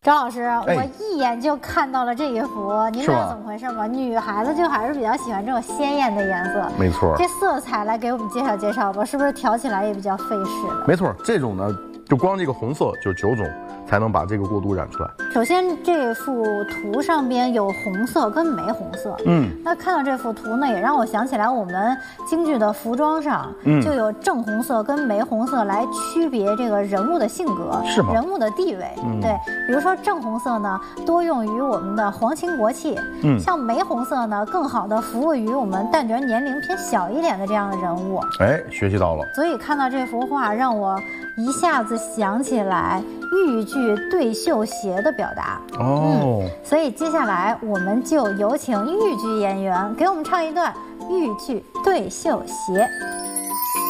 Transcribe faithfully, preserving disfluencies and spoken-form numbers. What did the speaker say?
张老师，我一眼就看到了这一幅，您知道怎么回事吗？女孩子就还是比较喜欢这种鲜艳的颜色， 没错。 这色彩来给我们介绍介绍吧，是不是调起来也比较费事的？ 没错，这种呢，就光这个红色就九种才能把这个过渡染出来。 首先，这幅图上边有红色跟玫红色，嗯，那看到这幅图呢，也让我想起来我们京剧的服装上，嗯，就有正红色跟玫红色来区别这个人物的性格， 是吗？ 人物的地位，嗯、对，比如说正红色呢，多用于我们的皇亲国戚，嗯，像玫红色呢，更好的服务于我们旦角年龄偏小一点的这样的人物。 哎，学习到了。 所以看到这幅画，让我一下子想起来豫剧对绣鞋的表达哦、 嗯，所以接下来我们就有请豫剧演员给我们唱一段豫剧对绣鞋。